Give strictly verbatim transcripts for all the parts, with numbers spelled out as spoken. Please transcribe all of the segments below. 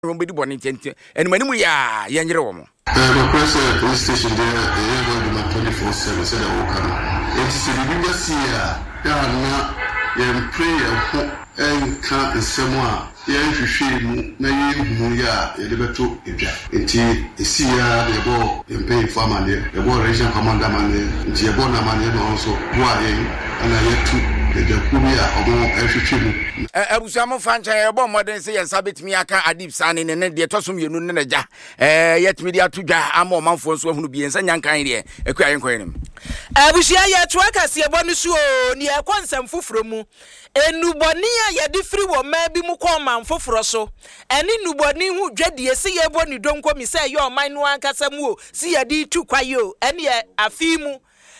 Rombedi Bonnie, and when we are young Rome. The president police station there, they going to my twenty-four seven, said I will come. It's the biggest year, they are not, they pray and can't in someone. Yeah, if you feel na ya elebeto ebia enti esia de bo empe farmer de bo region commander man de ebo na man de no so bo aye ana yetu de kubia omo ehwehwemu abusuamo fancha ebo modern say yensa betimi aka adip sane ne ne de tosom yenu ne na ja eh yetimi de atodwa ama omanfo nso ahunu bi yensa nyankan de ekua yenkwan abusia ye to akase ebo no so ni ekonsam foforo mu enuboni a ye di free wo ma bi mu koma mfoforo so eni nuboni hu dwadie se ye bo ni donko mi se ye oman no ankasa mu o si ye di tu kwayo eni ye afimu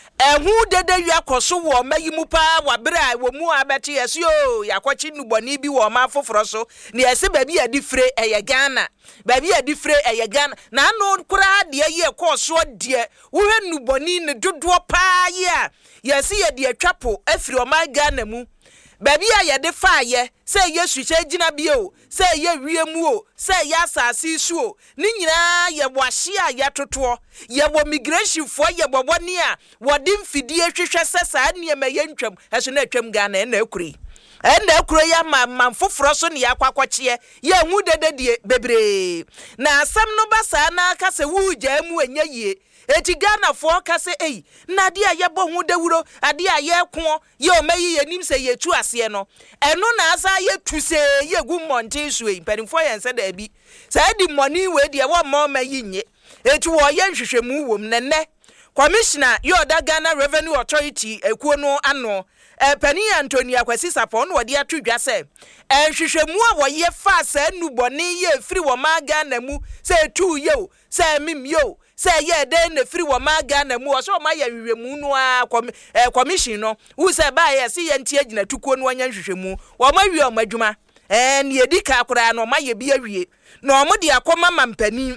ehu dede wi akoso wo mayi mu pa wabere wo mu abeti yesi o yakwachi nuboni bi wo ma mfoforo so ni ese ba bi ye di free eye Ghana ba bi ye di free eye Ghana na no kura de ye koso de wo hwe nuboni ne dodo pa ye yesi ye de atwapo afiri o ma Ghana mu baby ya de fire say yesu che gina bio say ye wiemu o say ya asase su o ni nyina ye bwahye a ya toto ye bo migration fo ye boboni a wodi mfidie hwehwe sesa ne ma ye ntwam eso na atwam Ghana na akuri enda akuro ya ma manfoforo so ne ya kwakwache ye hu dededie bebre na asam no basa na aka se wu gya mu anya yie eti Ghana fo ka se ei na de a ye bo hu dawuro ade a ye ko ye o mayi ye nim se ye tu ase no eno na asa ye tu se ye gu monte su ei mpanimfo ye nse da bi sa di money we de wo ma mayi nye eti wo ye nhwehwemu wom nenne commissioner yo da Ghana Revenue Authority ekuo no ano eh pani Anthony Akwasi Sapon wo de atodwa se nhwehwemu a wo ye fa sa nuboni ye firi wo ma Ghana mu se tu ye o se mim yo say ye den na free wo ma Ghana mu o so ma ye hwehwemu no a commission no who say ba ye se ye ntie agina tukuo no anya hwehwemu wo ma wi o madwuma eh ne edika akora no ma ye bi awie na o mo de akoma mampani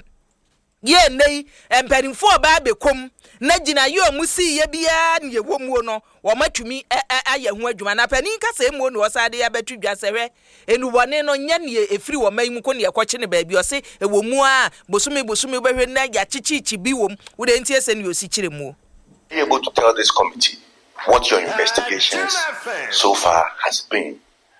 ye nei empanimfo ba bekom na gina ye o musi ye bia ne ye wo mu no wo matumi aye ho adwuma na pani kasa emu no osade ya betudwa sewe enubone no nya ne efiri wo mai mu ko ne ekwoche ne baabi o se ewo mu a bosumi bosumi behwe na ya chichichi bi wo wo de ntie se ne osi kire mu. Be able to tell this committee what your investigations so far has been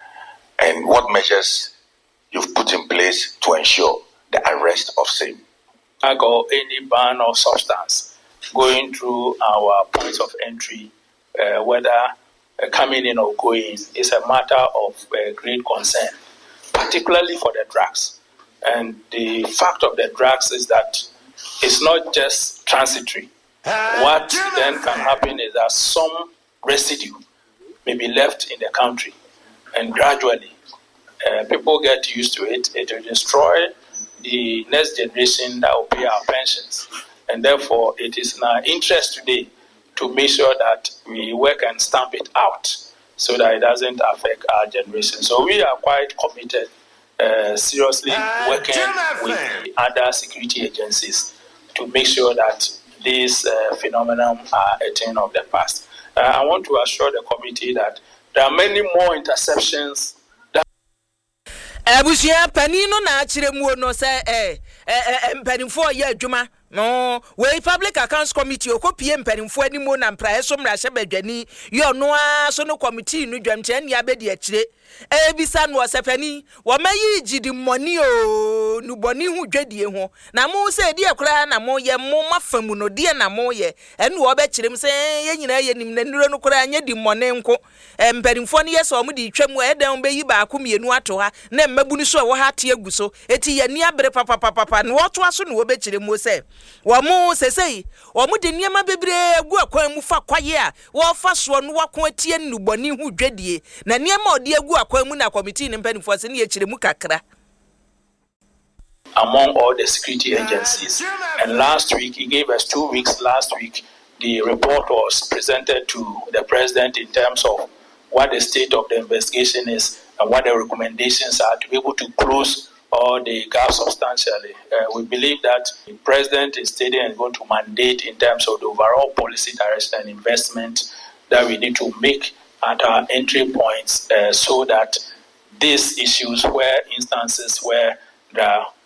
and what measures you've put in place to ensure the arrest of same. Or any ban of substance going through our points of entry, uh, whether uh, coming in or going, is a matter of uh, great concern, particularly for the drugs. And the fact of the drugs is that it's not just transitory. What then can happen is that some residue may be left in the country, and gradually uh, people get used to it. It will destroy the next generation that will pay our pensions. And therefore, it is in our interest today to make sure that we work and stamp it out so that it doesn't affect our generation. So we are quite committed, uh, seriously working with the other security agencies to make sure that these uh, phenomena are a thing of the past. Uh, I want to assure the committee that there are many more interceptions. Abusia panino na achire mu no se eh eh mpanimfo ye adwuma no we public accounts committee okopie mpanimfo animu na mpra eso mra hye badwani yo no a so no committee no dwamche ne abedi achire ebisa no osefani wo mayi gidi money o nuboni hu dwadie ho na mo se die kura na mo ye mo mafamu no die na mo ye ene wo be kirem se ye nyina ye nim na nuro no kura anya di money nko mpanimfo ne yeso mo di twam e dan be yi ba ko mienu ato ha na mmabu ni so wo ha te aguso eti ye ni abere papa papa no wo to aso no wo be kirem mo se wo mo sesei wo mo de niam bebre agu akwan mu fa kwaye a wo fa so no wako atie nuboni hu dwadie na niam odi agu akwan mu na committee ne mpanimfo se ne ye kirem kakra among all the security agencies. And last week, he gave us two weeks last week, the report was presented to the president in terms of what the state of the investigation is and what the recommendations are to be able to close all the gaps substantially. Uh, we believe that the president is stating and going to mandate in terms of the overall policy direction and investment that we need to make at our entry points uh, so that these issues where instances where there are